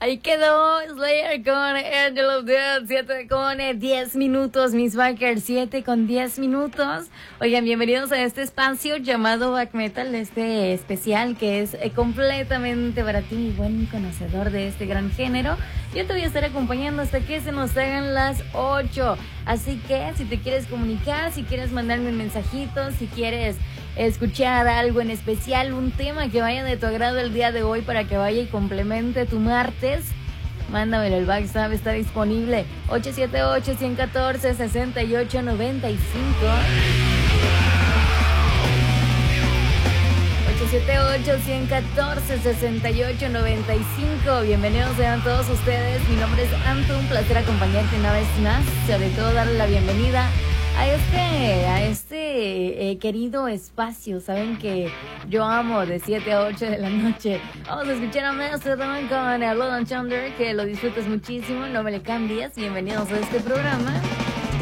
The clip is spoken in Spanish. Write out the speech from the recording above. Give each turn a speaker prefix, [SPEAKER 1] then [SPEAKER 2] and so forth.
[SPEAKER 1] Ahí quedó Slayer con Angel of Death, 7 con 10 minutos, Miss Baker, 7 con 10 minutos. Oigan, bienvenidos a este espacio llamado Back Metal, este especial que es completamente para ti, mi buen conocedor de este gran género. Yo te voy a estar acompañando hasta que se nos hagan las 8. Así que si te quieres comunicar, si quieres mandarme un mensajito, si quieres escuchar algo en especial, un tema que vaya de tu agrado el día de hoy para que vaya y complemente tu martes, mándamelo. El WhatsApp está disponible 878-114-6895. 878-114-6895. Bienvenidos sean todos ustedes. Mi nombre es Anto, un placer acompañarte una vez más. Sobre todo darle la bienvenida a este querido espacio. Saben que yo amo de 7 a 8 de la noche. Vamos a escuchar a Mastodon con Blood and Thunder, que lo disfrutes muchísimo, no me le cambies. Bienvenidos a este programa.